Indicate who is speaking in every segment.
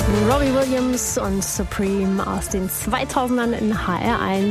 Speaker 1: Robbie Williams und Supreme aus den 2000ern in HR1.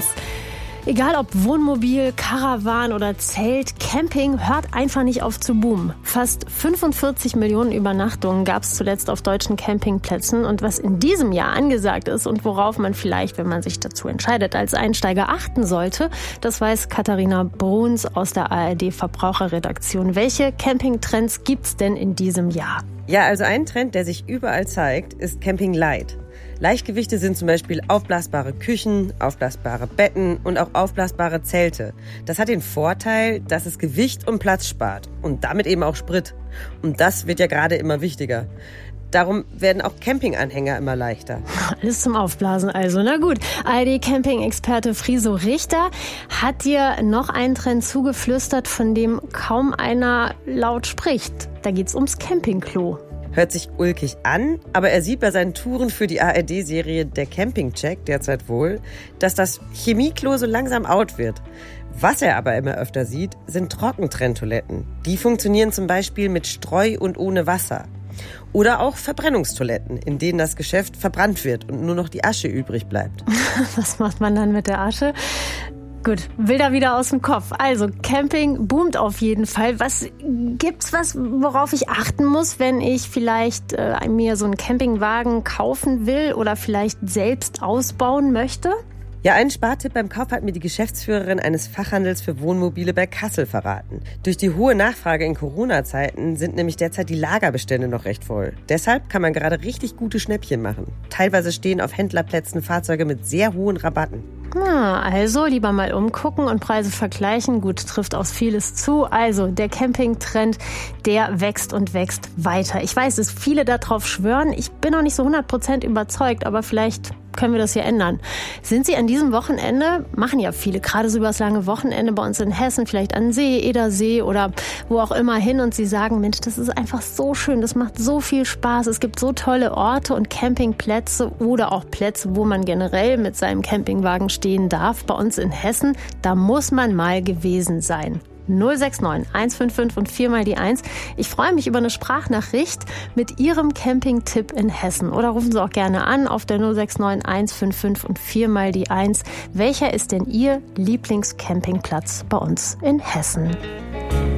Speaker 1: Egal ob Wohnmobil, Caravan oder Zelt, Camping hört einfach nicht auf zu boomen. Fast 45 Millionen Übernachtungen gab es zuletzt auf deutschen Campingplätzen. Und was in diesem Jahr angesagt ist und worauf man vielleicht, wenn man sich dazu entscheidet, als Einsteiger achten sollte, das weiß Katharina Bruns aus der ARD-Verbraucherredaktion. Welche Campingtrends gibt's denn in diesem Jahr?
Speaker 2: Ja, also ein Trend, der sich überall zeigt, ist Camping Light. Leichtgewichte sind zum Beispiel aufblasbare Küchen, aufblasbare Betten und auch aufblasbare Zelte. Das hat den Vorteil, dass es Gewicht und Platz spart und damit eben auch Sprit. Und das wird ja gerade immer wichtiger. Darum werden auch Campinganhänger immer leichter.
Speaker 1: Alles zum Aufblasen also. Na gut, ARD-Camping-Experte Friso Richter hat dir noch einen Trend zugeflüstert, von dem kaum einer laut spricht. Da geht's ums Campingklo.
Speaker 2: Hört sich ulkig an, aber er sieht bei seinen Touren für die ARD-Serie Der Campingcheck derzeit wohl, dass das Chemieklo so langsam out wird. Was er aber immer öfter sieht, sind Trockentrenntoiletten. Die funktionieren zum Beispiel mit Streu und ohne Wasser. Oder auch Verbrennungstoiletten, in denen das Geschäft verbrannt wird und nur noch die Asche übrig bleibt.
Speaker 1: Was macht man dann mit der Asche? Gut, will da wieder aus dem Kopf. Also, Camping boomt auf jeden Fall. Gibt's was, worauf ich achten muss, wenn ich vielleicht mir so einen Campingwagen kaufen will oder vielleicht selbst ausbauen möchte?
Speaker 2: Ja, einen Spartipp beim Kauf hat mir die Geschäftsführerin eines Fachhandels für Wohnmobile bei Kassel verraten. Durch die hohe Nachfrage in Corona-Zeiten sind nämlich derzeit die Lagerbestände noch recht voll. Deshalb kann man gerade richtig gute Schnäppchen machen. Teilweise stehen auf Händlerplätzen Fahrzeuge mit sehr hohen Rabatten.
Speaker 1: Also lieber mal umgucken und Preise vergleichen. Gut, trifft auf vieles zu. Also der Campingtrend, der wächst und wächst weiter. Ich weiß, dass viele darauf schwören. Ich bin noch nicht so 100% überzeugt, aber vielleicht können wir das hier ändern. Sind Sie an diesem Wochenende, machen ja viele, gerade so über das lange Wochenende bei uns in Hessen, vielleicht an See, Edersee oder wo auch immer hin und Sie sagen, Mensch, das ist einfach so schön, das macht so viel Spaß, es gibt so tolle Orte und Campingplätze oder auch Plätze, wo man generell mit seinem Campingwagen stehen darf. Bei uns in Hessen, da muss man mal gewesen sein. 069 155 und 4 mal die 1. Ich freue mich über eine Sprachnachricht mit Ihrem Campingtipp in Hessen. Oder rufen Sie auch gerne an auf der 069 155 und 4 mal die 1. Welcher ist denn Ihr Lieblingscampingplatz bei uns in Hessen?